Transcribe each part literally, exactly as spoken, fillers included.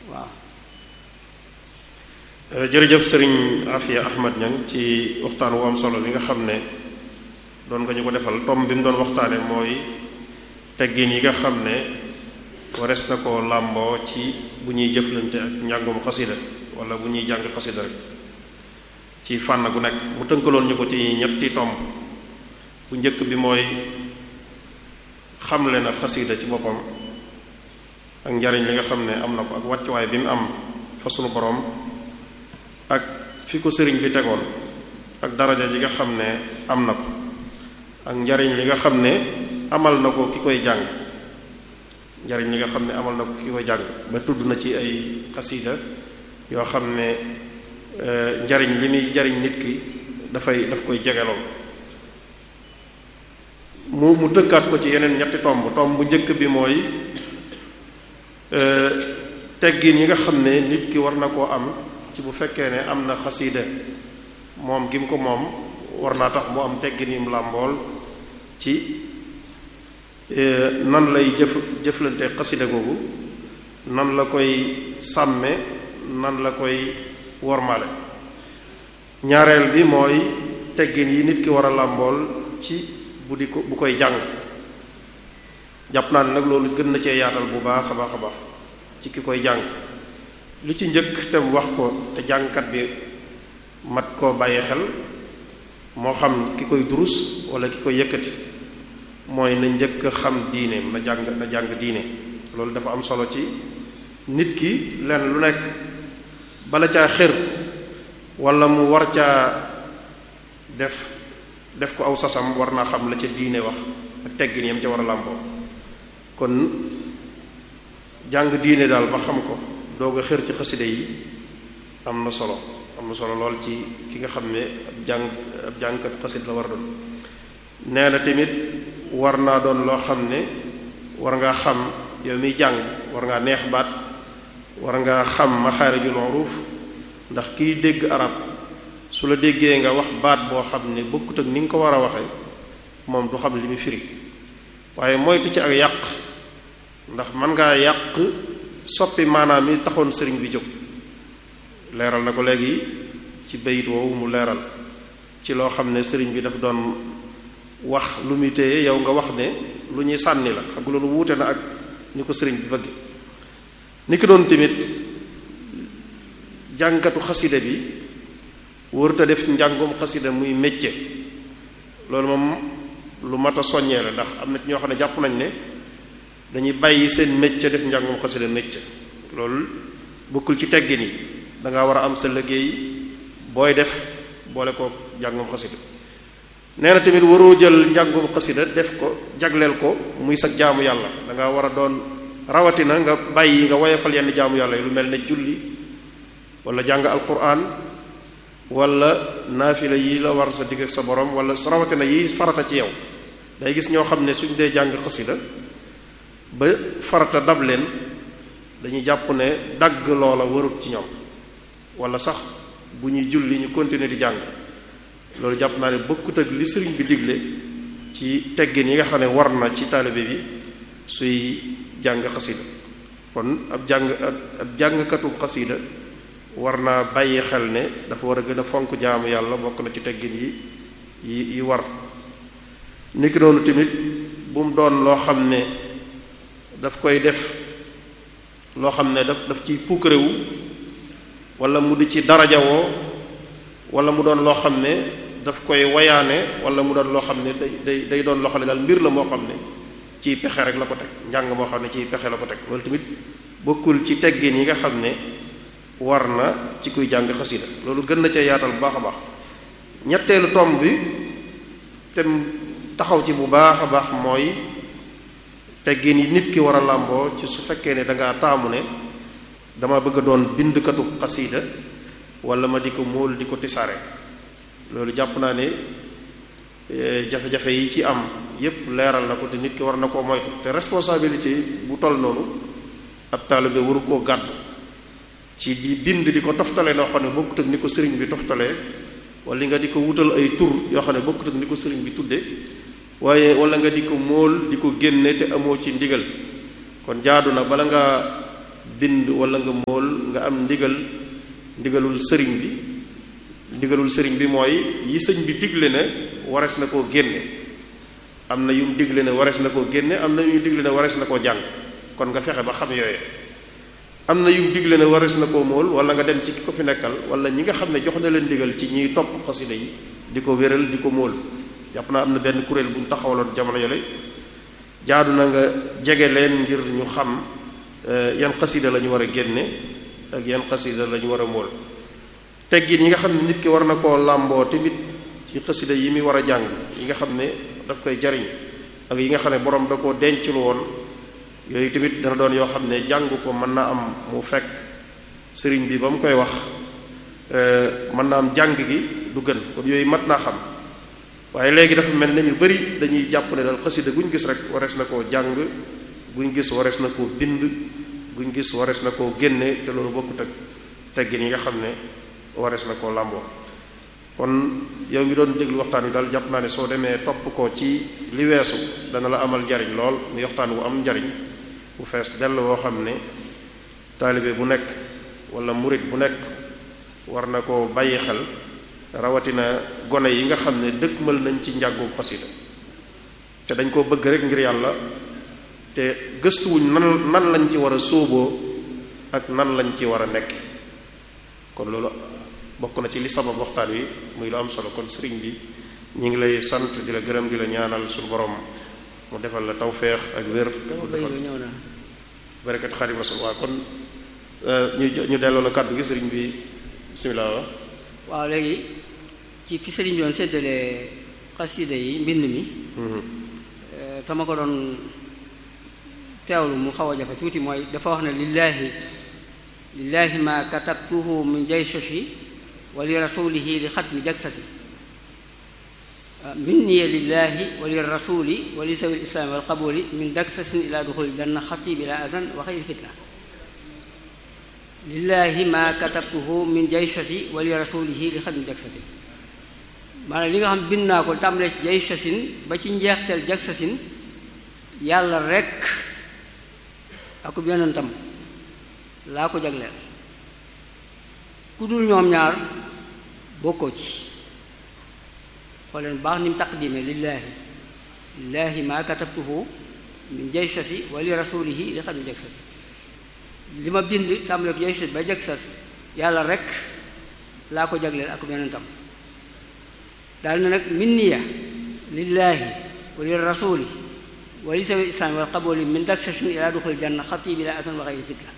waaw. jërëjëf sëriñ Afia Ahmad Niang ci waxtaan wu am solo bi nga xam ne doon nga ñu ko defal tom bi mu doon waxtaane mooy teggin yi nga xam ne wares na ko làmboo ci bu ñuy jëflante ak njàngum xasida wala bu ñuy jàng xasida rek ci fànn gu nekk mu tënkaloon ñu ko ci ñetti tomb bu njëkk bi mooy xamle na xasida ci boppam ak njariñ li nga xam ne am na ko ak wàccuwaay bi mu am fa sunu borom ak fi ko sëriñ bi tegoon ak daraja ji nga xam ne am na ko ak njariñ li nga xam ne amal na ko ki koy jàng njariñ li nga xam ne amal na ko ki koy jàng ba tudd na ci ay xasida yoo xam ne njariñ li muy jariñ nit ki dafay daf koy jegeloon mu mu tëkkaat ko ci yeneen ñetti tomb tomb bu njëkk bi mooy teggin yi nga xam ne nit ki war na koo am ci bu fekkee ne am na xasida moom gi mu ko moom war naa tax mu am teggin yim làmbool ci nan lay jëf jëflante xasida googu nan la koy sàmme nan la koy wormaale ñaareel bi mooy teggin yi nit ki war a làmbool ci bu di ko bu koy jàng jàpp naa ne nag loolu gën na cee yaatal bu baax a baax a baax ci ki koy jàng li ci njëkk te wax ko te jàngkat bi mat koo bàyyi xel moo xam ki koy durus wala ki koy yëkkati mooy na njëkk xam diine na jàng na jàng diine loolu dafa am solo ci nit ki lenn lu nekk bala caa xër wala mu war caa def def ko aw sasam war naa xam la ca diine wax ak teggin yam ca war a làmboo kon jàng diine daal ba xam ko doog a xër ci xasida yi am na solo am na solo lool ci ki nga xam ne ab jàng ab jàngkat xasid la war a doon nee na tamit war naa doon loo xam ne war ngaa xam yow miy jàng war ngaa neex baat war ngaa xam maxaarijul huruf ndax kiy dégg arab su la déggee nga wax baat boo xam ne bokkut ak ni nga ko war a waxee moom du xam li mu firi waaye moytu ci ak yàq ndax mën ngaa yàq soppi maanaam yi taxoon sëriñ bi jóg leeral na ko léegi ci bayit woowu mu leeral ci loo xam ne sëriñ bi daf doon wax lu muy téye yow nga wax ne lu ñuy sànni la xam nga loolu wuute na ak ni ko sëriñ bi bëgg ni ki doon tamit jàngkatu xasida bi wërta def njàngum xasida muy métier loolu moom lu mat a soññee la ndax am na ñoo xam ne jàpp nañ ne dañuy bàyyi seen métier def njàngum xasida métier loolu bokkul ci teggin yi da ngaa war a am sa liggéey booy def boole ko njàngum xasida nee na tamit waroo jël njàngum xasida def ko jagleel ko muy sa jaamu yàlla da ngaa war a doon rawatina nga bàyyi nga woyefal yenn jaamu yàlla yi lu mel ne julli wala jàng alquran wala naafila yi la war sa digg ak sa borom wala rawatina yi farata ci yow day gis ñoo xam ne suñ dee jàng xasida ba farata dab leen dañuy jàpp ne dagg loola warut ci ñoom wala sax bu ñuy julli ñu continuer di jàng loolu jàpp naa ne bokkut ak li sëriñ bi digle ci teggin yi nga xam ne war na ci taalibe bi suy jàng xasida kon ab jàng ab jàngkatu xasida war naa bàyyi xel ne dafa war a gën a fonk jaamu yàlla bokk na ci teggin yi yi yi war niki noonu tamit bu mu doon loo xam ne daf koy def loo xam ne daf daf ciy puukarewu wala mu di ci darajawoo wala mu doon loo xam ne daf koy wayaane wala mu doon loo xam ne day day day doon loo xam ne daal mbir la moo xam ne ciy pexe rek la ko teg njàng moo xam ne ciy pexe la ko teg loolu tamit bokkul ci teggin yi nga xam ne war na ci kuy jàng xasida loolu gën na cee yaatal bu baax a baax ñetteelu tomb bi te taxaw ci bu baax a baax mooy teggin yi nit ki war a làmboo ci su fekkee ne dangaa taamu ne dama bëgg a doon bindkatu xasida wala ma di ko móol di ko tisaare loolu jàpp naa ne jafe-jafe yi ci am yépp leeral na ko te nit ki war na koo moytu te responsabilité bu toll noonu ab taalibe waru koo gàddu ci di bind di ko toftale noo xam ne bokkut ak ni ko sëriñ bi toftalee wala nga di ko wutal ay tur yoo xam ne bokkut ak ni ko sëriñ bi tudde waaye wala nga di ko móol di ko génne te amoo ci ndigal kon jaadu na bala nga bind wala nga mool nga am ndigal ndigalul sëriñ bi ndigalul sëriñ bi mooy yi sëñ bi digle ne warees na koo génne am na yum digle ne warees na koo génne am na yum digle ne warees na koo jàng kon nga fexe ba xam yooye am na yum digle ne warees na koo mool wala nga dem ci ki ko fi nekkal wala ñi nga xam ne jox na leen ndigal ci ñiy topp xasida yi di ko wéral di ko mool jàpp naa am na benn kuréel bu ñu taxawaloon jamono yole jaadu na nga jege leen ngir ñu xam yan xasida la ñu war a génne ak yan xasida la ñu war a mool teggin yi nga xam ne nit ki war na koo làmboo tamit ci xasida yi mi war a jàng yi nga xam ne daf koy jariñ ak yi nga xam ne borom da koo dencul woon yooyu tamit dana doon yoo xam ne jàng ko mën naa am mu fekk sëriñ bi ba mu koy wax mën naa am jàng gi du gën kon yooyu mat naa xam waaye léegi dafa mel ne ñu bari dañuy jàpp ne daal xasida guñ gis rek warees na koo jàng guñ gis warees na koo bind guñ gis warees na koo génne te loolu bokkut ak teggin yi nga xam ne warees na koo làmboo kon yow mi doon déglu waxtaan wi daal jàpp naa ne soo demee topp ko ci li weesu dana la amal njariñ lool muy waxtaan wu am njariñ bu fees dell woo xam ne taalibe bu nekk wala murit bu nekk war na koo bàyyi xel rawatina gone yi nga xam ne dëkkmal nañ ci njàngu xasida te dañ koo bëgg rek ngir yàlla te gëstuwuñ nan nan lañ ci war a sóoboo ak nan lañ ci war a nekk kon loolu bokk na ci li sabab waxtaan wi muy lu am solo kon sëriñ bi ñu ngi lay sant di la gërëm di la ñaanal suñu borom mu defal la tawfeex ak wér barakat Xaadimu Rasuul waaw kon ñu ñu delloo la kàddu gi sëriñ bi bismillah waaw léegi ci fi sëriñ bi doon séddale xasida yi mbind mi te ma ko doon teewlu mu xaw a jafe tuuti mooy dafa wax ne lillaahi lillaahi ma katabtuhu min jaysoshi wa li rasulihi li xatmi jagsasi minniya lillaahi wa li rasuli wa li sawi lislaami wal qabuli min daksasin ila duxuli janna xati bila azan wa xayri fitna lillaahi ma katabtuhu min jaysoshi wa li rasulihi li xatmi jagsasi maanaam li nga xam bind naa ko tàmbalee ci jaysasin ba ci njeexteel jagsasin yàlla rekk akub yonentam laa ko jagleel ku dul ñoom ñaar bokkoo ci xooleen baax ni mu taqdime lillaahi lillaahi ma katabtuhu min jaysasi wa li rasulihi li xam ne jagsasi li ma bind tàmbale ko jaysas ba jagsas yàlla rekk laa ko jagleel akub yonentam daal na nag minniya lillaahi wa li rasuli wa li sawi islam wal qabuli min daksasin ila duxul janna xati bi la asan wa xayri fitna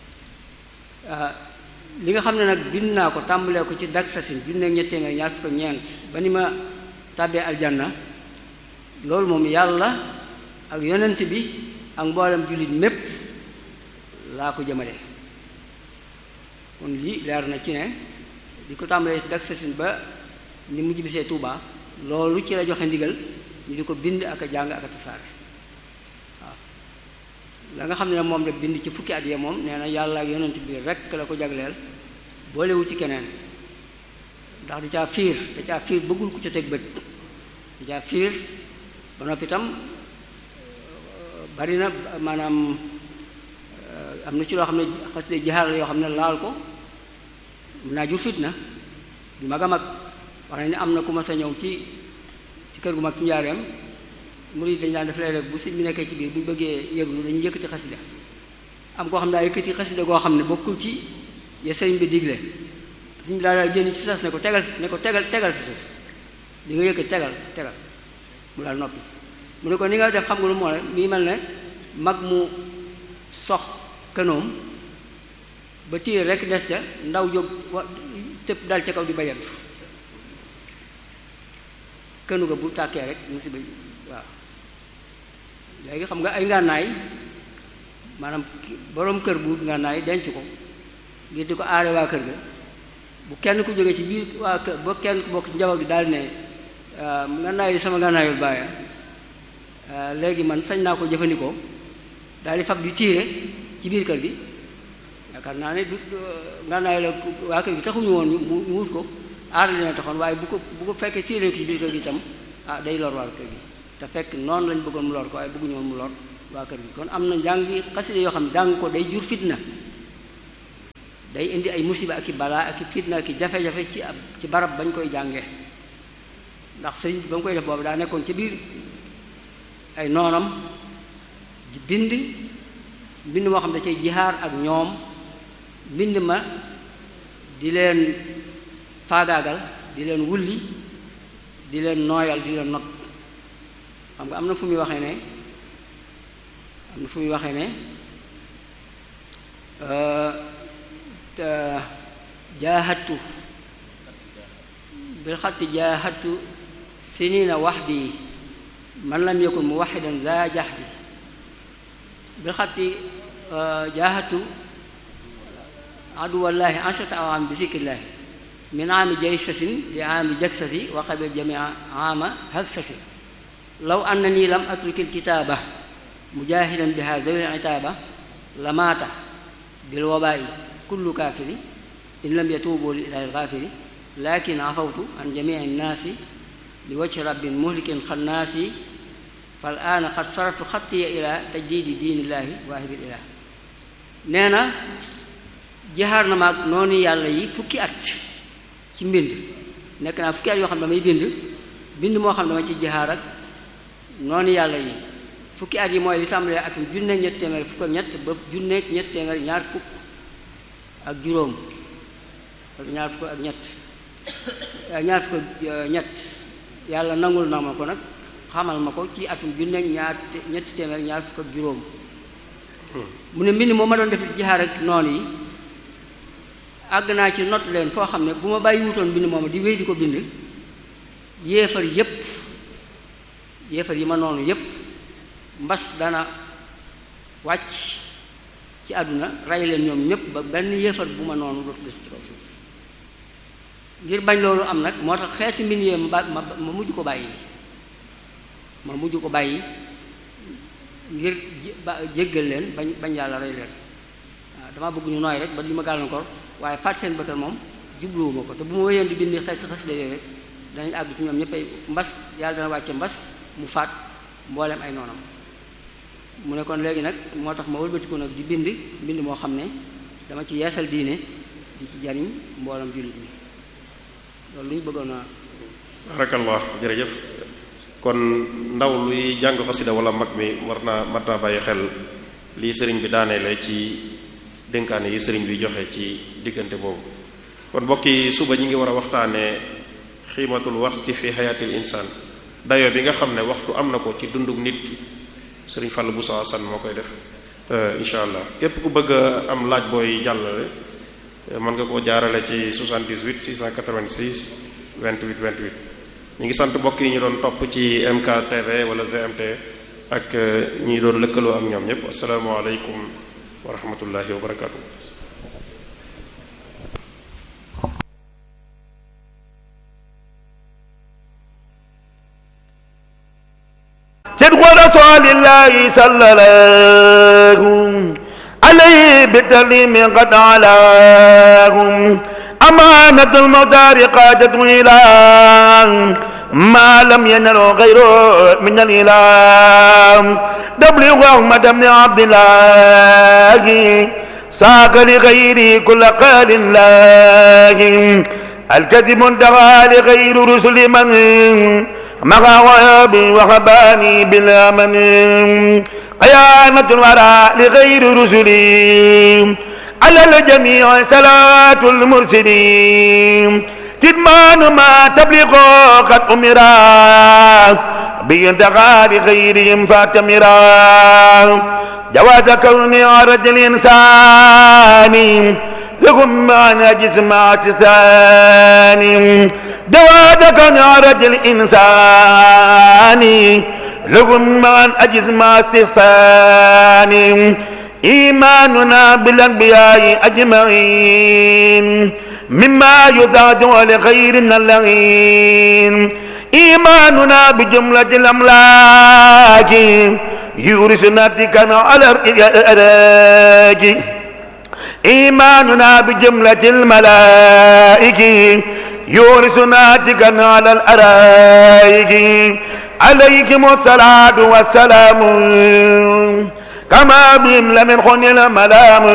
li nga xam ne nag bind naa ko tàmbalee ko ci daksasin bind ak ñetti téeméer ñaar fukk ak ñeent ba ni ma tàbbee aljanna loolu moom yàlla ak yonent bi ak mboolem jullit mépp laa ko jëmale kon lii leer na ci ne di ko tàmbalee ci daksasin ba ni mu jibisee Tuuba loolu ci la joxe ndigal ñu di ko bind ak a jàng ak a tasaare waaw la nga xam ne moom la bind ci fukki at yee moom nee na yàlla ak yonent bi rekk la ko jagleel boolewu ci keneen ndax du caa fiir da caa fiir bëggul ku ca teg bët da caa fiir ba noppi itam bari na maanaam am na ci loo xam ne xasida jihaar la yoo xam ne laal ko mun naa jur fitna du mag a mag wax nañ ne am na ku ma sa ñëw ci ci kër gu mag ci njaareem murid dañ daan def léeg-léeg bu si bi nekkee ci biir bu ñu bëggee yëglu dañuy yëkkati xasida am koo xam ne daa yëkkati xasida goo xam ne bokkul ci ya sëriñ bi digle sëriñ bi daa daal génn ci sas ne ko tegal ne ko tegal tegal ci suuf di nga yëkkati tegal tegal mu daal noppi mu ne ko ni nga def xam nga lu moo ne mi mel ne mag mu sox kanoom ba tiir rek des ca ndaw jóg wa tëb dal ca kaw di bajantu kënu ga bu tàkkee rek musiba waaw léegi xam nga ay ngànnaay maanaam boroom kër bu ngànnaay denc ko ngir di ko aare waa kër ga bu kenn ku jógee ci biir waa kër ba kenn ku bokk ci njaboot bi daal ne ngànnaay yi sama ngànnaayul bàyyi léegi man sañ naa ko jëfandikoo daal di fab di tiire ci biir kër gi yaakaar naa ne du ngànnaay la waa kër gi taxuñu woon mu wut ko aar leen taxoon waaye bu ko bu ko fekkee tiire ko ci biir kër gi itam ah day lor waa kër gi te fekk noonu lañ bëggoon mu lor ko waaye bëgguñu woon mu lor waa kër gi kon am na njàngi xasida yoo xam ne jàng ko day jur fitna day indi ay musiba ak i balaa ak i fitna ak i jafe-jafe ci ab ci barab bañ koy jànge ndax sëriñ bi ba mu koy def boobu daa nekkoon ci biir ay noonam di bind mbind moo xam ne da cay jihaar ak ñoom mbind ma di leen faagaagal di leen wulli di leen nooyal di leen not xam nga am na fu muy waxee ne am na fu muy waxee ne jaahatu bil xatti jaahatu sinina waxdi man lam yakun muwaxidan za jahdi bil xatti jaahatu aduwallahi anshata awaam bi zikrillahi min aami jaysasin li aami jaksasi wa qabil jamia aama haksasi law annani lam atrukil kitaaba mujahidan biha zawil itaaba lamaata bil wabaa'i kullu kaafiri in lam yatuubu li ilaahi al-gaafiri lakin afawtu an jamii nnaasi li wajhi rabbin muhlikin xannaasi fal aana qad saraftu xattiya ila tajdiidi diinillaahi waahibil ilaah. nee na jihaar na maag noonu yàlla yi fukki at ci mbind nekk naa fukki at yoo xam ne damay bind bind moo xam ne dama ci jihaar ak noonu yàlla yi fukki at yi mooy li tàmbalee ak junneeg ñett téeméer fukk ak ñett ba junneeg ñett téeméer ñaar fukk ak juróom ñaar fukk ak ñett ñaar fukk ak ñett yàlla nangul na ma ko nag xamal ma ko ci atum junneeg ñaar ñetti téeméer ñaar fukk ak juróom mu ne mbind moo ma doon def jihaar ak noonu yi àgg naa ci not leen foo xam ne bu ma bàyyi wutoon mbind mooma di wéy di ko bind yéefar yépp yéefar yi ma noonu yépp mbas dana wàcc ci àdduna rey leen ñoom ñépp ba benn yéefar bu ma noonu dootu des ci kaw suuf ngir bañ loolu am nag moo tax xeeti mbind yee ma ma ma mujj ko bàyyi ma mujj ko bàyyi ngir jéggal leen bañ bañ yàlla rey leen waaw dama bëgg ñu nooy rek ba li ma gàllankoor waaye faat seen bëkkal moom jubluwuma ko te bu ma wéyoon di bind xes xes la yooyu rek danañ àgg ci ñoom ñëpp ay mbas yàlla dana wàcce mbas mu faat mboolem ay noonam mu ne kon léegi nag moo tax ma wëlbatiku nag di bind bind moo xam ne dama ci yeesal diine di ci jariñ mboolem jullit mi loolu lu ñu bëggoon a barakallah jërëjëf kon ndaw luy jàng xasida wala mag mi war naa mat naa bàyyi xel lii sëriñ bi daaneele ci dénkaane yi sëriñ bi joxe ci diggante boobu kon mbokk yi suba ñi ngi war a waxtaanee xiimatul waxti fi xayaatil insaan dayo bi nga xam ne waxtu am na ko ci dunduk nit ki sëriñ Fallou Bousso Assane moo koy def incha allah képp ku bëgg a am laaj booy jàllale mën nga koo jaarale ci soixante-dix-huit six cent quatre-vingt-six vingt-huit vingt-huit ñu ngi sant mbokk yi ñu doon topp ci M K T V wala G M T ak ñi doon lëkkaloo ak ñoom ñëpp asalaamaaleykum wa rahmatullahi wa barakatuh. صدق رسول الله صلى الله عليه بالتسليم قد علاهم أمانة المدار قادت إلى ما لم ينل غيره من الإله تبلغ أحمد بن عبد الله ساق لغيره كل قال الله الكذب انتهى لغير رسل من مغى ويابي وخباني بالأمن قيامة الورى لغير رسلي على الجميع صلاة المرسلين كتمان ما تبلغ قد أمرا بانتقى لغيرهم فاتمرا جواز كون عرج الإنسان لهم معنى جسم عجزان جواز كون عرج الإنسان لهم معنى جسم استحسان إيماننا بالأنبياء أجمعين مما يزاد لغيرنا اللعين إيماننا بجملة الأملاك يورثنا تكنا على الأراك إيماننا بجملة الملائكة يورثنا تكنا على الأرائك عليكم الصلاة والسلام كما بهم لم يخن الملام